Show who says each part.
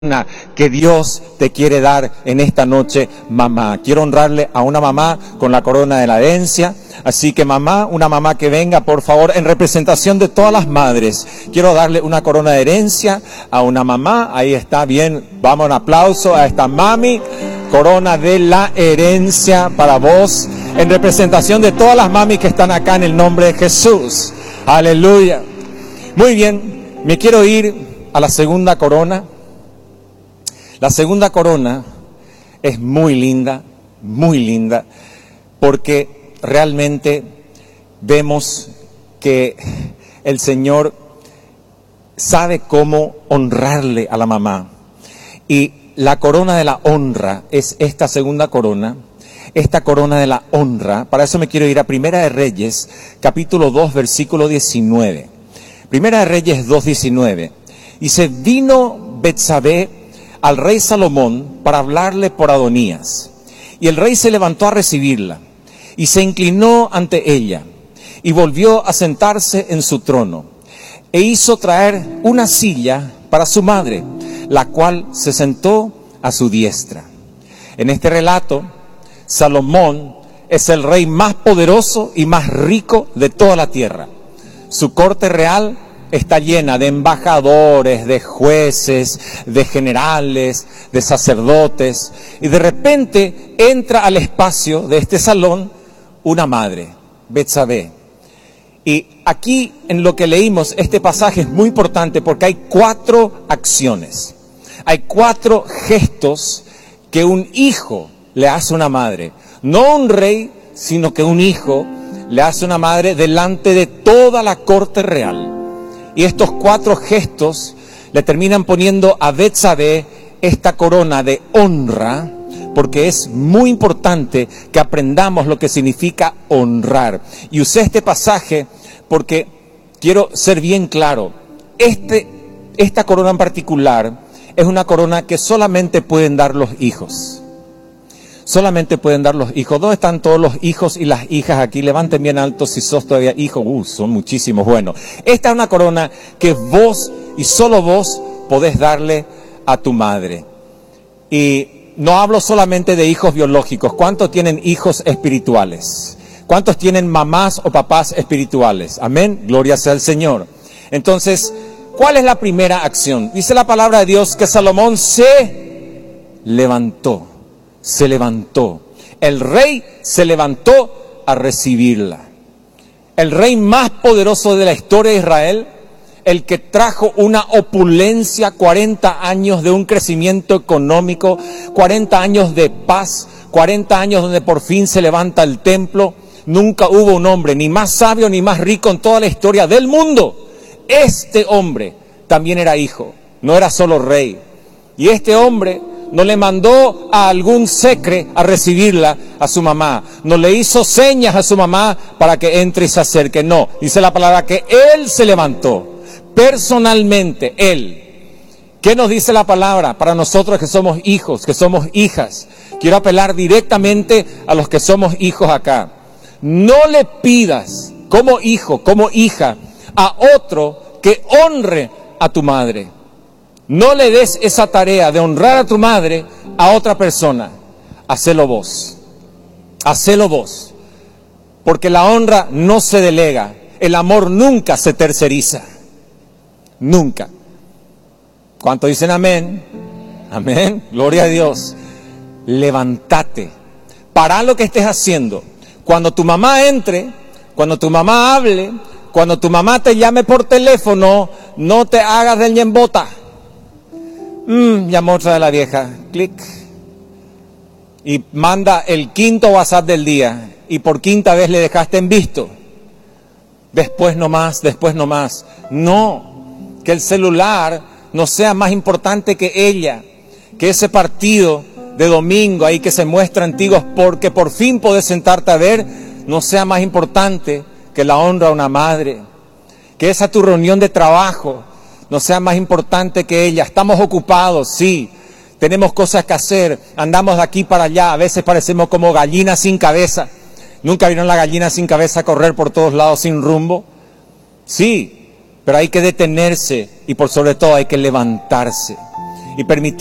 Speaker 1: que Dios te quiere dar en esta noche, mamá. Quiero honrarle a una mamá con la corona de la herencia. Así que mamá, una mamá que venga, por favor, en representación de todas las madres. Quiero darle una corona de herencia a una mamá. Ahí está, bien. Vamos, un aplauso a esta mami. Corona de la herencia para vos, en representación de todas las mamis que están acá en el nombre de Jesús. Aleluya. Muy bien, me quiero ir a la segunda corona. La segunda corona es muy linda, porque realmente vemos que el Señor sabe cómo honrarle a la mamá. Y la corona de la honra es esta segunda corona, esta corona de la honra. Para eso me quiero ir a Primera de Reyes, capítulo 2, versículo 19. Primera de Reyes 2:19. Dice, vino Betsabé al rey Salomón para hablarle por Adonías. Y el rey se levantó a recibirla y se inclinó ante ella y volvió a sentarse en su trono e hizo traer una silla para su madre, la cual se sentó a su diestra. En este relato, Salomón es el rey más poderoso y más rico de toda la tierra. Su corte real está llena de embajadores, de jueces, de generales, de sacerdotes. Y de repente entra al espacio de este salón una madre, Betsabé. Y aquí en lo que leímos, este pasaje es muy importante porque hay 4 acciones. Hay 4 gestos que un hijo le hace a una madre. No un rey, sino que un hijo le hace a una madre delante de toda la corte real. Y estos 4 gestos le terminan poniendo a Betsabé esta corona de honra, porque es muy importante que aprendamos lo que significa honrar. Y usé este pasaje porque quiero ser bien claro. Esta corona en particular es una corona que solamente pueden dar los hijos. Solamente pueden dar los hijos. ¿Dónde están todos los hijos y las hijas aquí? Levanten bien alto si sos todavía hijo. Son muchísimos. Bueno, esta es una corona que vos y solo vos podés darle a tu madre. Y no hablo solamente de hijos biológicos. ¿Cuántos tienen hijos espirituales? ¿Cuántos tienen mamás o papás espirituales? Amén. Gloria sea al Señor. Entonces, ¿cuál es la primera acción? Dice la palabra de Dios que Salomón se levantó. Se levantó. El rey se levantó a recibirla. El rey más poderoso de la historia de Israel, el que trajo una opulencia, 40 años de un crecimiento económico, 40 años de paz, 40 años donde por fin se levanta el templo. Nunca hubo un hombre ni más sabio ni más rico en toda la historia del mundo. Este hombre también era hijo, no era solo rey. Y este hombre no le mandó a algún secre a recibirla a su mamá. No le hizo señas a su mamá para que entre y se acerque. No, dice la palabra que él se levantó. Personalmente, él. ¿Qué nos dice la palabra para nosotros que somos hijos, que somos hijas? Quiero apelar directamente a los que somos hijos acá. No le pidas como hijo, como hija, a otro que honre a tu madre. No le des esa tarea de honrar a tu madre a otra persona. Hacelo vos. Hacelo vos. Porque la honra no se delega. El amor nunca se terceriza. Nunca. ¿Cuántos dicen amén? Amén. Gloria a Dios. Levántate. Para lo que estés haciendo. Cuando tu mamá entre, cuando tu mamá hable, cuando tu mamá te llame por teléfono, no te hagas del ñembota. Llamó otra de la vieja, clic, y manda el 5.º WhatsApp del día, y por 5ª vez le dejaste en visto. Después no más. No, que el celular no sea más importante que ella, que ese partido de domingo ahí que se muestra antiguos porque por fin podés sentarte a ver, no sea más importante que la honra a una madre, que esa tu reunión de trabajo no sea más importante que ella. Estamos ocupados, sí, tenemos cosas que hacer, andamos de aquí para allá, a veces parecemos como gallinas sin cabeza. ¿Nunca vieron la gallina sin cabeza correr por todos lados sin rumbo? Sí, pero hay que detenerse y por sobre todo hay que levantarse. y permitir